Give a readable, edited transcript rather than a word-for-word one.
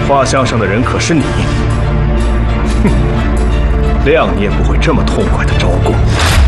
画像上的人可是你？哼，谅你也不会这么痛快的招供。